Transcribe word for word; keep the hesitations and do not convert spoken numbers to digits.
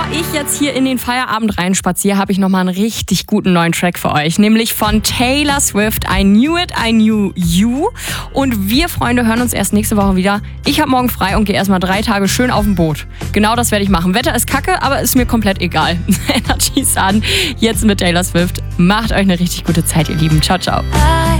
Bevor ich jetzt hier in den Feierabend reinspaziere, habe ich nochmal einen richtig guten neuen Track für euch. Nämlich von Taylor Swift, I Knew It, I Knew You. Und wir, Freunde, hören uns erst nächste Woche wieder. Ich habe morgen frei und gehe erstmal drei Tage schön auf dem Boot. Genau das werde ich machen. Wetter ist kacke, aber ist mir komplett egal. Energy Sun, jetzt mit Taylor Swift. Macht euch eine richtig gute Zeit, ihr Lieben. Ciao, ciao.